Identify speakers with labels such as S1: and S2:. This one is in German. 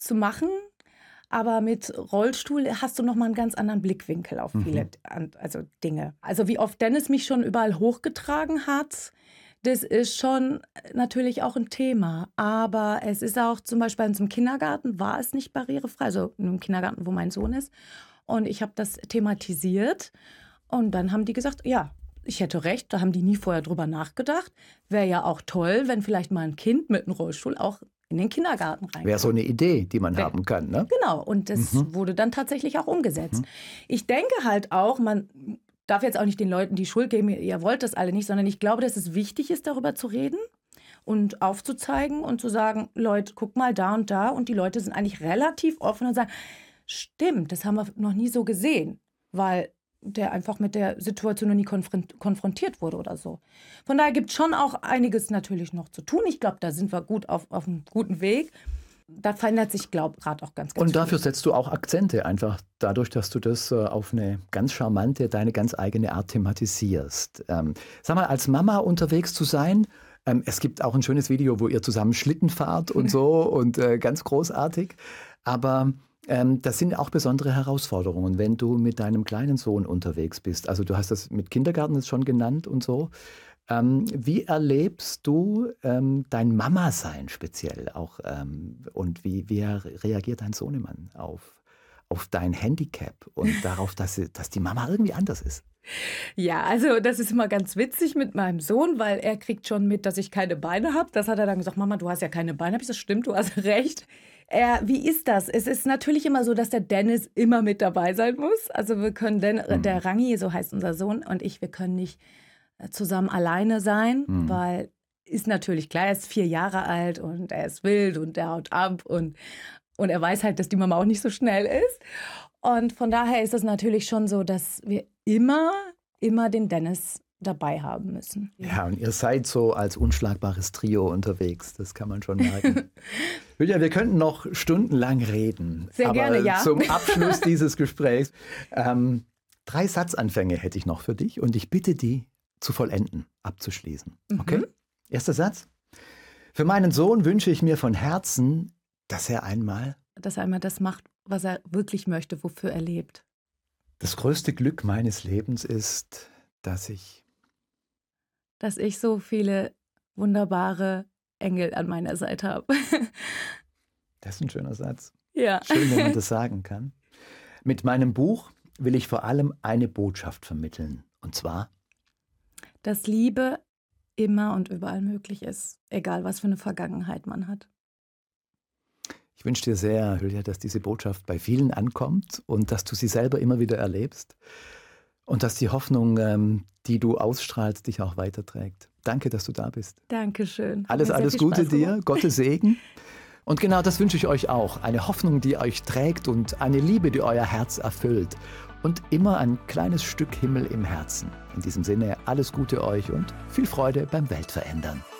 S1: zu machen. Aber mit Rollstuhl hast du nochmal einen ganz anderen Blickwinkel auf viele Dinge. Also wie oft Dennis mich schon überall hochgetragen hat, das ist schon natürlich auch ein Thema. Aber es ist auch zum Beispiel in unserem Kindergarten, war es nicht barrierefrei. Also in einem Kindergarten, wo mein Sohn ist. Und ich habe das thematisiert. Und dann haben die gesagt, ja, ich hätte recht. Da haben die nie vorher drüber nachgedacht. Wäre ja auch toll, wenn vielleicht mal ein Kind mit einem Rollstuhl auch in den Kindergarten rein.
S2: Wäre so eine Idee, die man haben kann, ne?
S1: Genau, und das wurde dann tatsächlich auch umgesetzt. Ich denke halt auch, man darf jetzt auch nicht den Leuten die Schuld geben, ihr wollt das alle nicht, sondern ich glaube, dass es wichtig ist, darüber zu reden und aufzuzeigen und zu sagen, Leute, guck mal da und da. Und die Leute sind eigentlich relativ offen und sagen, stimmt, das haben wir noch nie so gesehen, weil der einfach mit der Situation noch nie konfrontiert wurde oder so. Von daher gibt es schon auch einiges natürlich noch zu tun. Ich glaube, da sind wir gut auf einem guten Weg. Da verändert sich, glaube ich, gerade auch ganz
S2: Und dafür
S1: viel.
S2: setzt du auch Akzente, einfach dadurch, dass du das auf eine ganz charmante, deine ganz eigene Art thematisierst. Sag mal, als Mama unterwegs zu sein, es gibt auch ein schönes Video, wo ihr zusammen Schlitten fahrt und so und ganz großartig. Aber das sind auch besondere Herausforderungen, wenn du mit deinem kleinen Sohn unterwegs bist. Also du hast das mit Kindergarten jetzt schon genannt und so. Wie erlebst du dein Mama-Sein speziell auch? Und wie reagiert dein Sohnemann auf dein Handicap und darauf, dass die Mama irgendwie anders ist?
S1: Ja, also das ist immer ganz witzig mit meinem Sohn, weil er kriegt schon mit, dass ich keine Beine habe. Das hat er dann gesagt, Mama, du hast ja keine Beine. Hab ich gesagt, stimmt, du hast recht. Wie ist das? Es ist natürlich immer so, dass der Dennis immer mit dabei sein muss. Also wir können, der Rangi, so heißt unser Sohn, und ich, wir können nicht zusammen alleine sein, weil ist natürlich klar, er ist 4 Jahre alt und er ist wild und er haut ab und er weiß halt, dass die Mama auch nicht so schnell ist. Und von daher ist es natürlich schon so, dass wir immer den Dennis dabei haben müssen.
S2: Ja, und ihr seid so als unschlagbares Trio unterwegs, das kann man schon merken. Julia, wir könnten noch stundenlang reden.
S1: Sehr gerne, ja.
S2: Zum Abschluss dieses Gesprächs 3 Satzanfänge hätte ich noch für dich und ich bitte die zu vollenden, abzuschließen. Okay? Erster Satz. Für meinen Sohn wünsche ich mir von Herzen, dass er einmal
S1: das macht, was er wirklich möchte, wofür er lebt.
S2: Das größte Glück meines Lebens ist, dass ich
S1: so viele wunderbare Engel an meiner Seite habe.
S2: Das ist ein schöner Satz.
S1: Ja.
S2: Schön, wenn man das sagen kann. Mit meinem Buch will ich vor allem eine Botschaft vermitteln. Und zwar,
S1: dass Liebe immer und überall möglich ist, egal was für eine Vergangenheit man hat.
S2: Ich wünsche dir sehr, Julia, dass diese Botschaft bei vielen ankommt und dass du sie selber immer wieder erlebst und dass die Hoffnung, die du ausstrahlst, dich auch weiterträgt. Danke, dass du da bist.
S1: Dankeschön.
S2: Alles Gute dir, Gottes Segen. Und genau das wünsche ich euch auch. Eine Hoffnung, die euch trägt und eine Liebe, die euer Herz erfüllt. Und immer ein kleines Stück Himmel im Herzen. In diesem Sinne, alles Gute euch und viel Freude beim Weltverändern.